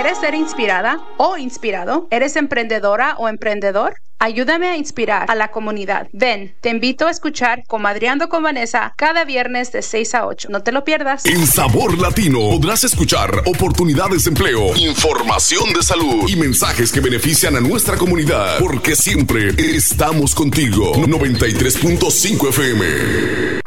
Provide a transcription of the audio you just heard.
¿Quieres ser inspirada o inspirado? ¿Eres emprendedora o emprendedor? Ayúdame a inspirar a la comunidad. Ven, te invito a escuchar Comadreando con Vanessa cada viernes de 6 a 8. No te lo pierdas. En Sabor Latino podrás escuchar oportunidades de empleo, información de salud y mensajes que benefician a nuestra comunidad, porque siempre estamos contigo. 93.5 FM.